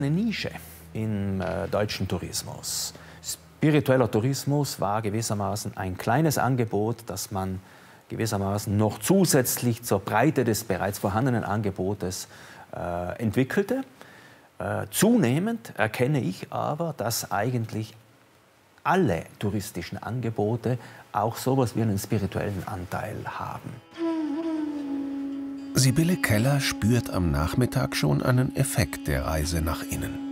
Eine Nische im deutschen Tourismus. Spiritueller Tourismus war gewissermaßen ein kleines Angebot, das man gewissermaßen noch zusätzlich zur Breite des bereits vorhandenen Angebotes entwickelte. Zunehmend erkenne ich aber, dass eigentlich alle touristischen Angebote auch sowas wie einen spirituellen Anteil haben. Sibylle Keller spürt am Nachmittag schon einen Effekt der Reise nach innen.